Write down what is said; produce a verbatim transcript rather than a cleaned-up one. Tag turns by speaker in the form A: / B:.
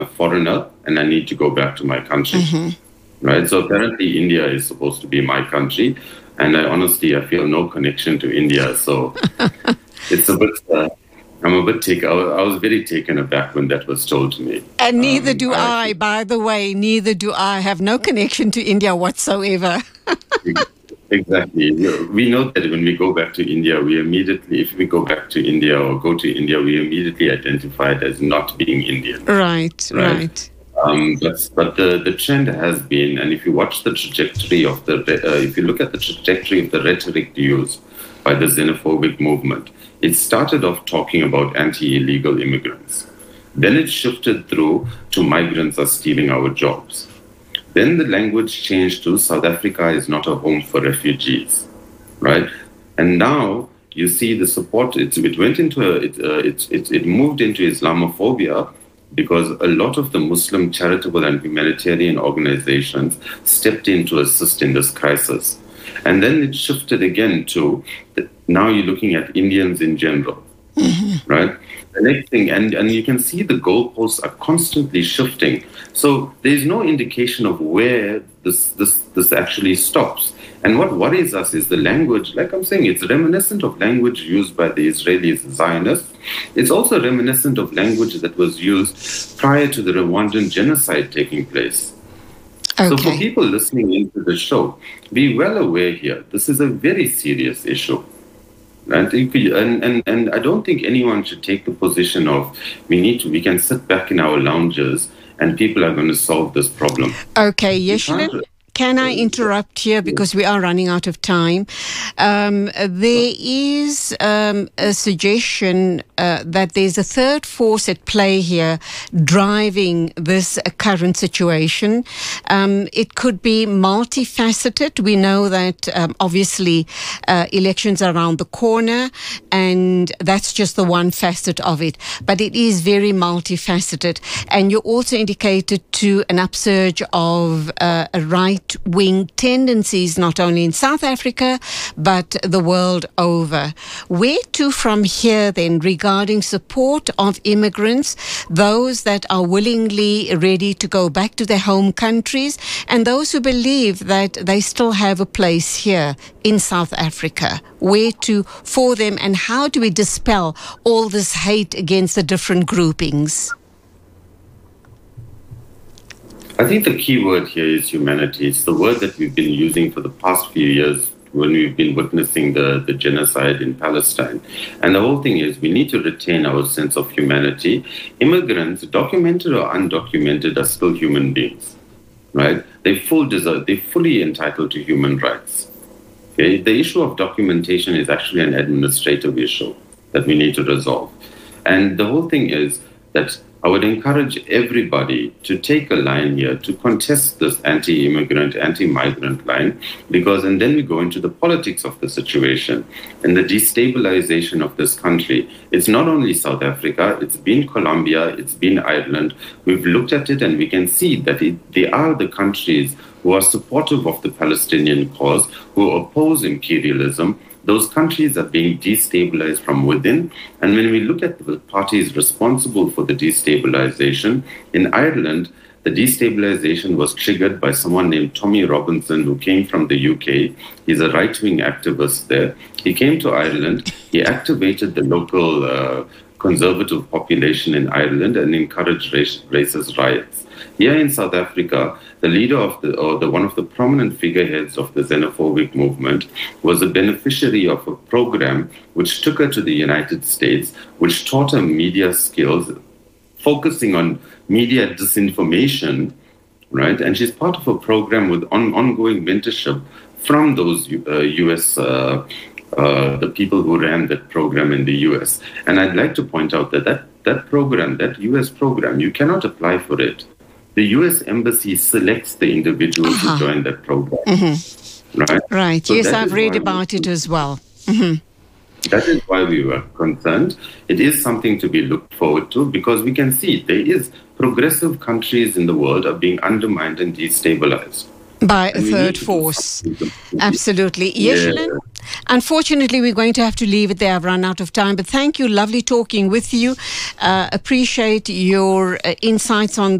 A: a foreigner and I need to go back to my country. Mm-hmm. Right? So apparently India is supposed to be my country. And I honestly, I feel no connection to India. So it's a bit, uh, I'm a bit taken, I was, I was very taken aback when that was told to me.
B: And neither um, do I,
A: I,
B: by the way, neither do I. Have no connection to India whatsoever.
A: Exactly. We know that when we go back to India, we immediately, if we go back to India or go to India, we immediately identify it as not being Indian.
B: Right, right. right.
A: Um, but but the, the trend has been, and if you watch the trajectory of the, uh, if you look at the trajectory of the rhetoric used by the xenophobic movement, it started off talking about anti-illegal immigrants. Then it shifted through to migrants are stealing our jobs. Then the language changed to South Africa is not a home for refugees, right? And now you see the support, it, it went into, a, it, uh, it, it, it moved into Islamophobia because a lot of the Muslim charitable and humanitarian organizations stepped in to assist in this crisis. And then it shifted again to, the, now you're looking at Indians in general, mm-hmm. right? The next thing, and, and you can see the goalposts are constantly shifting. So there's no indication of where this, this, this actually stops. And what worries us is the language, like I'm saying, it's reminiscent of language used by the Israeli Zionists. It's also reminiscent of language that was used prior to the Rwandan genocide taking place. Okay. So for people listening into the show, be well aware here, this is a very serious issue. And, and, and, and I don't think anyone should take the position of we need to, we can sit back in our lounges and people are going to solve this problem.
B: Okay, Yeshilin, can I interrupt here because we are running out of time? Um, there is um, a suggestion uh, that there's a third force at play here driving this uh, current situation. Um, it could be multifaceted. We know that um, obviously uh, elections are around the corner and that's just the one facet of it. But it is very multifaceted. And you also indicated to an upsurge of uh, a right right-wing tendencies, not only in South Africa, but the world over. Where to from here, then, regarding support of immigrants, those that are willingly ready to go back to their home countries, and those who believe that they still have a place here in South Africa? Where to for them, and how do we dispel all this hate against the different groupings?
A: I think the key word here is humanity. It's the word that we've been using for the past few years when we've been witnessing the, the genocide in Palestine. And the whole thing is we need to retain our sense of humanity. Immigrants, documented or undocumented, are still human beings, right? They full deserve, they're fully entitled to human rights. Okay? The issue of documentation is actually an administrative issue that we need to resolve. And the whole thing is that I would encourage everybody to take a line here to contest this anti-immigrant, anti-migrant line, because, and then we go into the politics of the situation and the destabilization of this country. It's not only South Africa, it's been Colombia, it's been Ireland. We've looked at it and we can see that it, they are the countries who are supportive of the Palestinian cause, who oppose imperialism. Those countries are being destabilized from within. And when we look at the parties responsible for the destabilization, in Ireland, the destabilization was triggered by someone named Tommy Robinson, who came from the U K. He's a right-wing activist there. He came to Ireland. He activated the local uh, conservative population in Ireland and encouraged race, racist riots. Here in South Africa, the leader of the, or the one of the prominent figureheads of the xenophobic movement was a beneficiary of a program which took her to the United States, which taught her media skills, focusing on media disinformation, right? And she's part of a program with on, ongoing mentorship from those uh, U S uh, uh, the people who ran that program in the U S. And I'd like to point out that that, that program, that U S program, you cannot apply for it. The U S Embassy selects the individuals uh-huh. who join that program. Mm-hmm. Right?
B: Right. So yes, I've read about it as well. Mm-hmm.
A: That is why we were concerned. It is something to be looked forward to because we can see there is progressive countries in the world are being undermined and destabilized.
B: By a third force. Absolutely. Yeshilin, Unfortunately, we're going to have to leave it there. I've run out of time. But thank you. Lovely talking with you. Uh, appreciate your uh, insights on